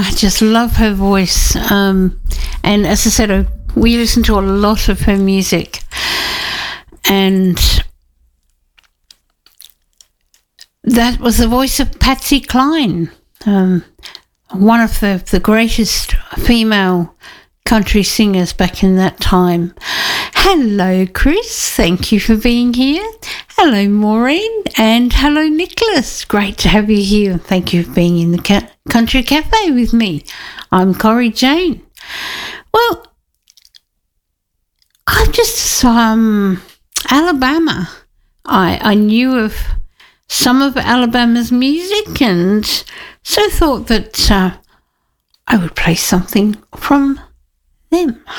I just love her voice. And as I said, we listen to a lot of her music. And that was the voice of Patsy Cline, one of the greatest female country singers back in that time. Hello, Chris. Thank you for being here. Hello, Maureen. And hello, Nicholas. Great to have you here. Thank you for being in the Country Cafe with me. I'm Corrie Jane. Well, I'm just Alabama. I knew of some of Alabama's music and so thought that I would play something from them.